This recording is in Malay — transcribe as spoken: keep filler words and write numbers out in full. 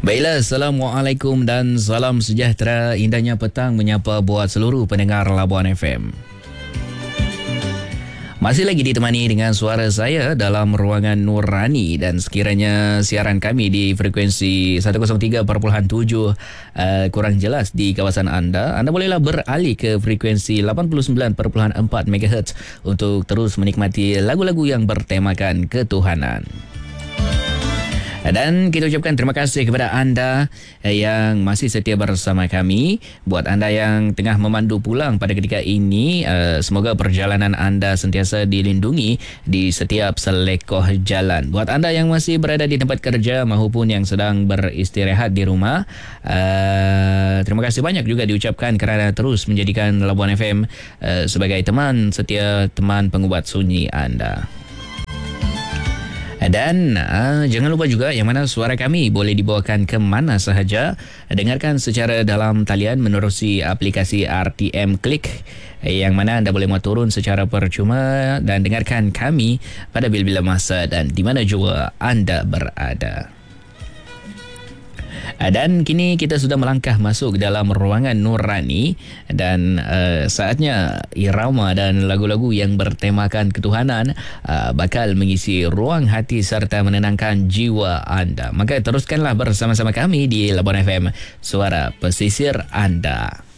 Baiklah, Assalamualaikum dan salam sejahtera. Indahnya petang menyapa buat seluruh pendengar Labuan F M. Masih lagi ditemani dengan suara saya dalam ruangan Nurani, dan sekiranya siaran kami di frekuensi seratus tiga perpuluhan tujuh uh, kurang jelas di kawasan anda, anda bolehlah beralih ke frekuensi lapan puluh sembilan perpuluhan empat megahertz untuk terus menikmati lagu-lagu yang bertemakan ketuhanan. Dan kita ucapkan terima kasih kepada anda yang masih setia bersama kami. Buat anda yang tengah memandu pulang pada ketika ini, semoga perjalanan anda sentiasa dilindungi di setiap selekoh jalan. Buat anda yang masih berada di tempat kerja maupun yang sedang beristirahat di rumah, terima kasih banyak juga diucapkan kerana terus menjadikan Labuan F M sebagai teman setia, teman pengubat sunyi anda. Dan uh, jangan lupa juga yang mana suara kami boleh dibawakan ke mana sahaja. Dengarkan secara dalam talian menerusi aplikasi R T M Click, yang mana anda boleh mau turun secara percuma dan dengarkan kami pada bila-bila masa dan di mana juga anda berada. Dan kini kita sudah melangkah masuk dalam ruangan Nurani, dan uh, saatnya irama dan lagu-lagu yang bertemakan ketuhanan uh, bakal mengisi ruang hati serta menenangkan jiwa anda. Maka teruskanlah bersama-sama kami di Labuan F M, suara pesisir anda.